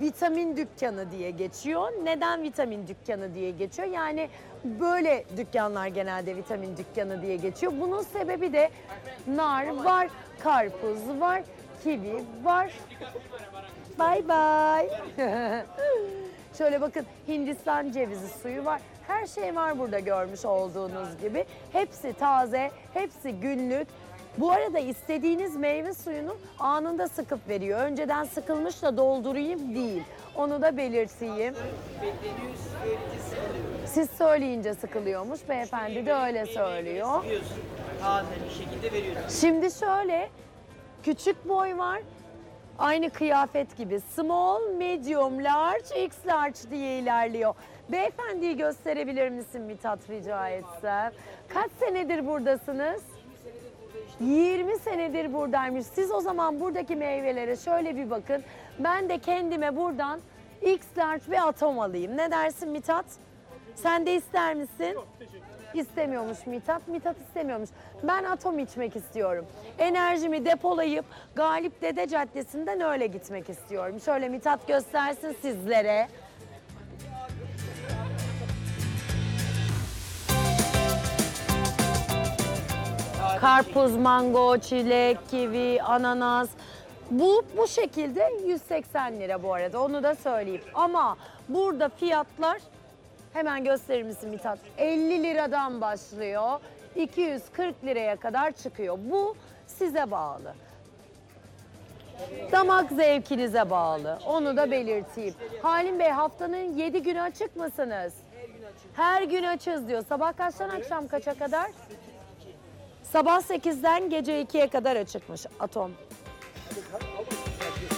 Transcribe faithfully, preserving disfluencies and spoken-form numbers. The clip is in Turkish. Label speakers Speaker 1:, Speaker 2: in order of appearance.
Speaker 1: vitamin dükkanı diye geçiyor. Neden vitamin dükkanı diye geçiyor? Yani böyle dükkanlar genelde vitamin dükkanı diye geçiyor. Bunun sebebi de nar var, karpuz var, kivi var. Bye bye. Şöyle bakın, Hindistan cevizi suyu var. Her şey var burada görmüş olduğunuz gibi. Hepsi taze, hepsi günlük. Bu arada istediğiniz meyve suyunu anında sıkıp veriyor. Önceden sıkılmış da doldurayım değil. Onu da belirteyim. Siz söyleyince sıkılıyormuş. Beyefendi de öyle söylüyor.
Speaker 2: Taze bir şekilde veriyorsun.
Speaker 1: Şimdi şöyle, küçük boy var. Aynı kıyafet gibi. Small, medium, large, X large diye ilerliyor. Beyefendiyi gösterebilir misin Mithat, rica etsem? Kaç senedir buradasınız? yirmi senedir buradaymış. Siz o zaman buradaki meyvelere şöyle bir bakın. Ben de kendime buradan X large bir atom alayım. Ne dersin Mithat? Sen de ister misin? Yok, İstemiyormuş Mithat. Mithat istemiyormuş. Ben atom içmek istiyorum. Enerjimi depolayıp Galip Dede Caddesi'nden öyle gitmek istiyorum. Şöyle Mithat göstersin sizlere. Karpuz, mango, çilek, kivi, ananas. Bu bu şekilde yüz seksen lira bu arada, onu da söyleyeyim. Ama burada fiyatlar, hemen gösterir misin Mithat? elli liradan başlıyor. iki yüz kırk liraya kadar çıkıyor. Bu size bağlı. Damak zevkinize bağlı. Onu da belirteyim. Halim Bey, haftanın yedi günü açık mısınız? Her gün açız diyor. Sabah kaçtan akşam kaça kadar? Sabah sekizden gece ikiye kadar açıkmış Atom.